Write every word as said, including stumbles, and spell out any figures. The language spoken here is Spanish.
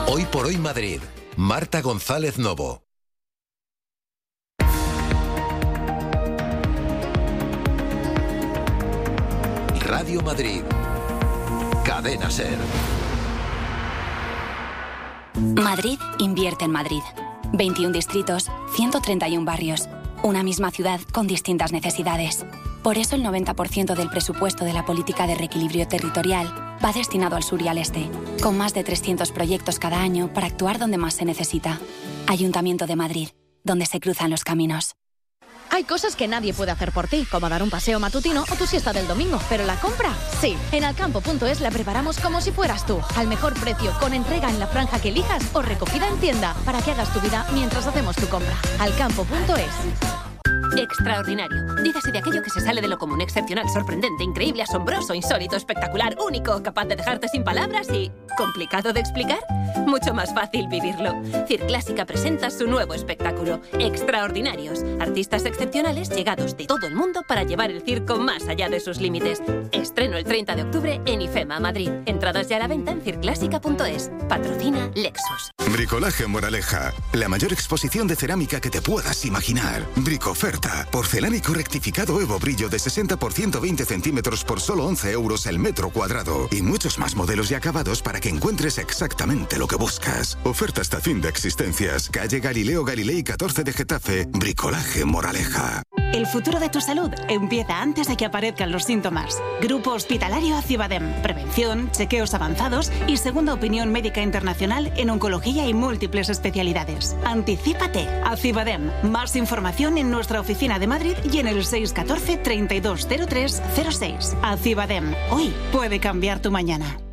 Hoy por hoy Madrid. Marta González Novo. Radio Madrid. Cadena SER. Madrid invierte en Madrid. veintiún distritos, ciento treinta y uno barrios. Una misma ciudad con distintas necesidades. Por eso el noventa por ciento del presupuesto de la política de reequilibrio territorial va destinado al sur y al este, con más de trescientos proyectos cada año para actuar donde más se necesita. Ayuntamiento de Madrid, donde se cruzan los caminos. Hay cosas que nadie puede hacer por ti, como dar un paseo matutino o tu siesta del domingo, pero la compra, sí. En alcampo punto es la preparamos como si fueras tú, al mejor precio, con entrega en la franja que elijas o recogida en tienda, para que hagas tu vida mientras hacemos tu compra. alcampo punto es. Extraordinario. Dígase de aquello que se sale de lo común, excepcional, sorprendente, increíble, asombroso, insólito, espectacular, único, capaz de dejarte sin palabras y... ¿complicado de explicar? Mucho más fácil vivirlo. Circlásica presenta su nuevo espectáculo, Extraordinarios. Artistas excepcionales llegados de todo el mundo para llevar el circo más allá de sus límites. Estreno el treinta de octubre en IFEMA, Madrid. Entradas ya a la venta en circlásica punto es. Patrocina Lexus. Bricolaje Moraleja. La mayor exposición de cerámica que te puedas imaginar. Bricoferta. Porcelánico rectificado Evo Brillo de sesenta por ciento veinte centímetros por solo once euros el metro cuadrado. Y muchos más modelos y acabados para que encuentres exactamente lo que buscas. Oferta hasta fin de existencias. Calle Galileo Galilei catorce de Getafe. Bricolaje Moraleja. El futuro de tu salud empieza antes de que aparezcan los síntomas. Grupo Hospitalario Acibadem. Prevención, chequeos avanzados y segunda opinión médica internacional en oncología y múltiples especialidades. Anticípate. Acibadem. Más información en nuestra oficina de Madrid y en el seis uno cuatro, treinta y dos cero tres cero seis. Acibadem. Hoy puede cambiar tu mañana.